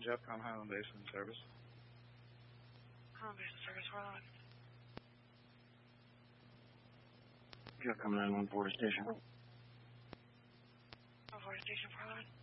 Jeffcom Highland Base in service. Highland Base in service, where on? Jeffcom 914 station. 914 station, where on?